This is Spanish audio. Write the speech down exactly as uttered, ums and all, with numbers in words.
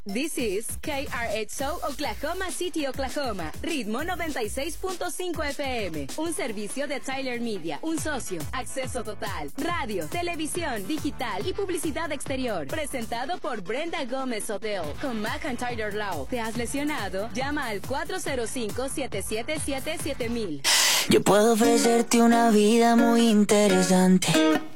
This is K R X O Oklahoma City, Oklahoma. Ritmo noventa y seis punto cinco F M. Un servicio de Tyler Media. Un socio. Acceso total. Radio, televisión, digital y publicidad exterior. Presentado por Brenda Gómez Hotel. Con McIntyre Law. ¿Te has lesionado? Llama al cuatro cero cinco, siete siete siete, siete mil. Yo puedo ofrecerte una vida muy interesante.